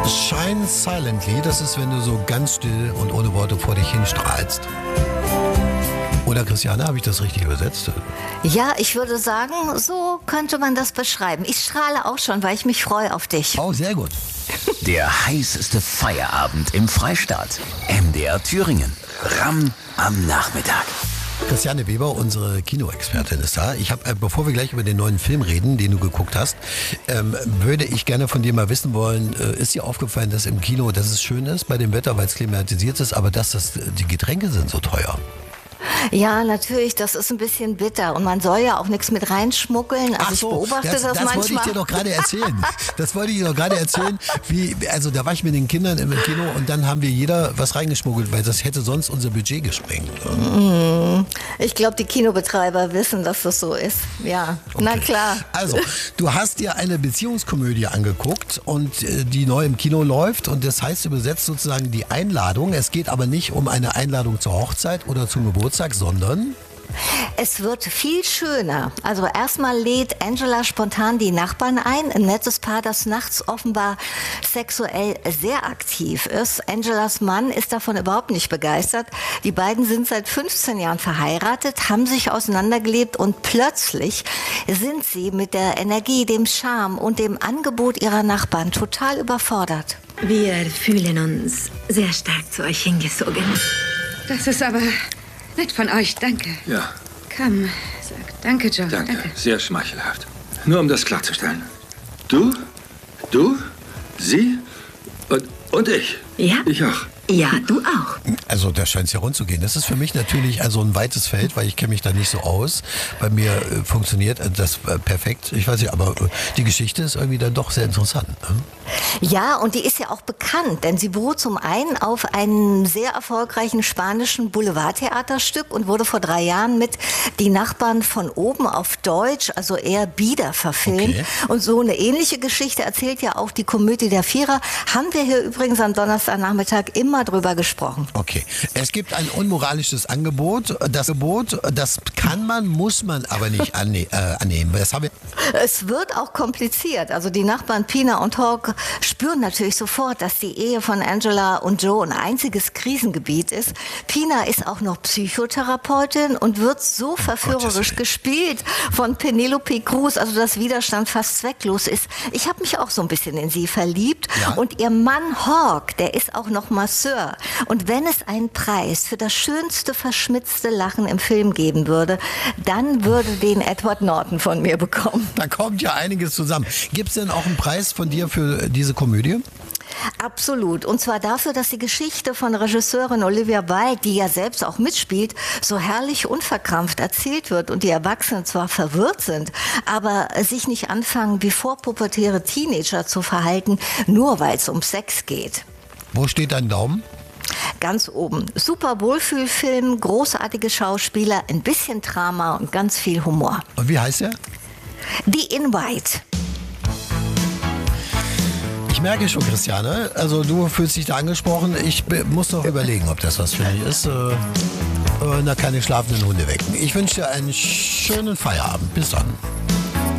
Shine Silently, das ist, wenn du so ganz still und ohne Worte vor dich hinstrahlst. Oder Christiane, habe ich das richtig übersetzt? Ja, ich würde sagen, so könnte man das beschreiben. Ich strahle auch schon, weil ich mich freue auf dich. Oh, sehr gut. Der heißeste Feierabend im Freistaat. MDR Thüringen. Ramm am Nachmittag. Christiane Weber, unsere Kinoexpertin, ist da. Ich habe, bevor wir gleich über den neuen Film reden, den du geguckt hast, würde ich gerne von dir mal wissen wollen, ist dir aufgefallen, dass im Kino, dass es schön ist bei dem Wetter, weil es klimatisiert ist, aber dass die Getränke sind so teuer? Ja, natürlich, das ist ein bisschen bitter und man soll ja auch nichts mit reinschmuggeln. Also Ach so, ich beobachte das manchmal. Das wollte ich dir doch gerade erzählen. Also da war ich mit den Kindern im Kino und dann haben wir jeder was reingeschmuggelt, weil das hätte sonst unser Budget gesprengt. Ich glaube, die Kinobetreiber wissen, dass das so ist. Ja, okay. Na klar. Also, du hast dir eine Beziehungskomödie angeguckt und die neu im Kino läuft und das heißt übersetzt sozusagen die Einladung. Es geht aber nicht um eine Einladung zur Hochzeit oder zum Geburtstag, sondern... Es wird viel schöner. Also erstmal lädt Angela spontan die Nachbarn ein. Ein nettes Paar, das nachts offenbar sexuell sehr aktiv ist. Angelas Mann ist davon überhaupt nicht begeistert. Die beiden sind seit 15 Jahren verheiratet, haben sich auseinandergelebt und plötzlich sind sie mit der Energie, dem Charme und dem Angebot ihrer Nachbarn total überfordert. Wir fühlen uns sehr stark zu euch hingezogen. Das ist aber nett von euch, danke. Ja. Komm, sag danke, Joe. Danke, sehr schmeichelhaft. Nur um das klarzustellen. Du, sie und ich. Ja. Ich auch. Ja, du auch. Also da scheint es ja rund zu gehen. Das ist für mich natürlich also ein weites Feld, weil ich kenne mich da nicht so aus. Bei mir funktioniert das perfekt. Ich weiß nicht, aber die Geschichte ist irgendwie dann doch sehr interessant. Ne? Ja, und die ist ja auch bekannt, denn sie beruht zum einen auf einem sehr erfolgreichen spanischen Boulevardtheaterstück und wurde vor 3 Jahren mit Die Nachbarn von oben auf Deutsch, also eher bieder verfilmt. Okay. Und so eine ähnliche Geschichte erzählt ja auch die Komödie der Vierer. Haben wir hier übrigens am Donnerstagnachmittag immer drüber gesprochen. Okay. Es gibt ein unmoralisches Angebot. Das kann man, muss man aber nicht annehmen. Es wird auch kompliziert. Also die Nachbarn Pina und Hawk spüren natürlich sofort, dass die Ehe von Angela und Joe ein einziges Krisengebiet ist. Pina ist auch noch Psychotherapeutin und wird so verführerisch gespielt von Penelope Cruz, also dass Widerstand fast zwecklos ist. Ich habe mich auch so ein bisschen in sie verliebt. Ja? Und ihr Mann Hawk, der ist auch noch Masseur. Und wenn es einen Preis für das schönste verschmitzte Lachen im Film geben würde, dann würde den Edward Norton von mir bekommen. Da kommt ja einiges zusammen. Gibt es denn auch einen Preis von dir für diese Komödie? Absolut. Und zwar dafür, dass die Geschichte von Regisseurin Olivia Wilde, die ja selbst auch mitspielt, so herrlich unverkrampft erzählt wird und die Erwachsenen zwar verwirrt sind, aber sich nicht anfangen, wie vorpubertäre Teenager zu verhalten, nur weil es um Sex geht. Wo steht dein Daumen? Ganz oben. Super Wohlfühlfilm, großartige Schauspieler, ein bisschen Drama und ganz viel Humor. Und wie heißt er? The Invite. Ich merke schon, Christiane, also du fühlst dich da angesprochen. Ich muss noch überlegen, ob das was für mich ist. Keine schlafenden Hunde wecken. Ich wünsche dir einen schönen Feierabend. Bis dann.